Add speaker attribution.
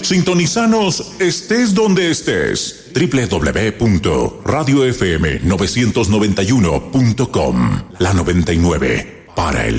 Speaker 1: Sintonizanos estés donde estés. www.radiofm991.com. La 99 para el